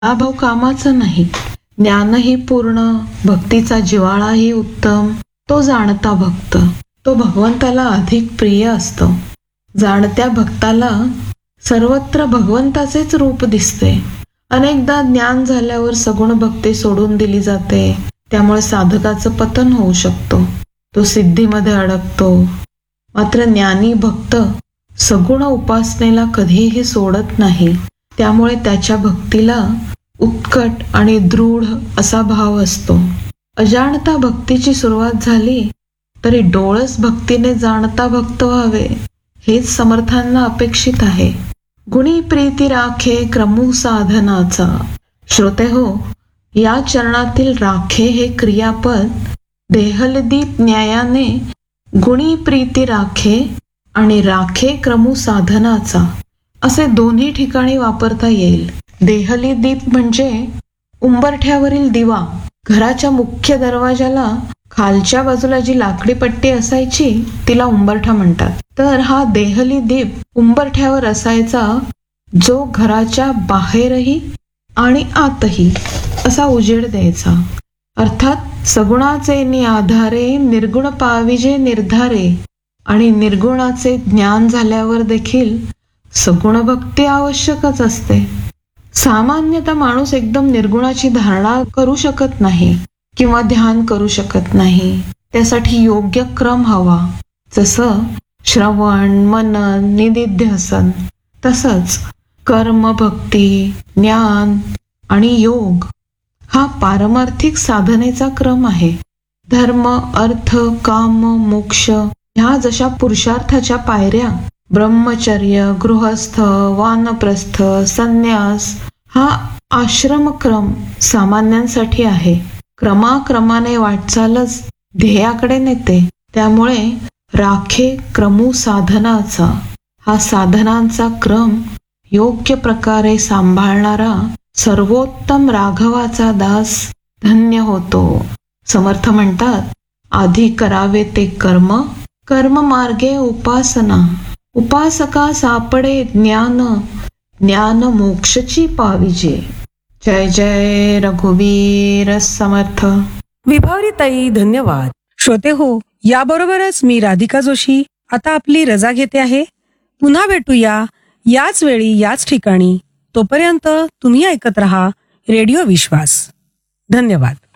भाऊ कामाचं नाही. ज्ञानही पूर्ण, भक्तीचा जिव्हाळाही उत्तम. तो जाणता भक्त, तो भगवंताला अधिक प्रिय असतो. जाणत्या भक्ताला सर्वत्र भगवंताचेच रूप दिसते. अनेकदा ज्ञान झाल्यावर सगुण भक्ती सोडून दिली जाते. त्यामुळे साधकाचं पतन होऊ शकतो, तो सिद्धीमध्ये अडकतो. मात्र ज्ञानी भक्त सगुण उपासनेला कधीही सोडत नाही. त्यामुळे त्याच्या भक्तीला उत्कट आणि दृढ असा भाव असतो. अजाणता भक्तीची सुरुवात झाली तरी डोळस भक्तीने जाणता भक्त व्हावे, हेच समर्थांना अपेक्षित आहे. गुणी प्रीती राखे क्रमू साधनाचा. श्रोते हो, या चरणातील राखे हे क्रियापद देहलदीप न्यायाने गुणी प्रीती राखे आणि राखे क्रमू साधनाचा असे दोन्ही ठिकाणी वापरता येईल. देहली दीप म्हणजे उंबरठ्यावरील दिवा. घराच्या मुख्य दरवाजाला खालच्या बाजूला जी लाकडी पट्टी असायची तिला उंबरठा म्हणतात. तर हा देहली दीप उंबरठ्यावर असायचा, जो घराच्या बाहेरही आणि आतही असा उजेड द्यायचा. अर्थात सगुणाचे आधारे निर्गुण पाविजे निर्धारे, आणि निर्गुणाचे ज्ञान झाल्यावर देखील सगुण भक्ती आवश्यकच असते. सामान्यतः माणूस एकदम निर्गुणाची धारणा करू शकत नाही किंवा ध्यान करू शकत नाही. त्यासाठी योग्य क्रम हवा. जसं श्रवण, मनन, निदिध्यासन, तसंच कर्म, भक्ती, ज्ञान आणि योग हा पारमार्थिक साधनेचा क्रम आहे. धर्म, अर्थ, काम, मोक्ष ह्या जशा पुरुषार्थाच्या पायऱ्या, ब्रह्मचर्य, गृहस्थ, वानप्रस्थ, संन्यास हा आश्रमक्रम सामान्यांसाठी आहे. क्रमाक्रमाने वाटचालच ध्येयाकडे नेते. त्यामुळे राखे क्रमू साधनाचा हा साधनांचा क्रम योग्य प्रकारे सांभाळणारा सर्वोत्तम राघवाचा दास धन्य होतो. समर्थ म्हणतात, आधी करावे ते कर्म, कर्म मार्गे उपासना. उपासका सापडे ज्ञान, ज्ञान मोक्षची पाविजे. जय जय रघुवीर समर्थ. विभावरीताई, धन्यवाद. श्रोते हो, याबरोबरच मी राधिका जोशी आता आपली रजा घेते आहे. पुन्हा भेटूया याच वेळी याच ठिकाणी. तोपर्यंत तुम्ही ऐकत रहा रेडिओ विश्वास. धन्यवाद.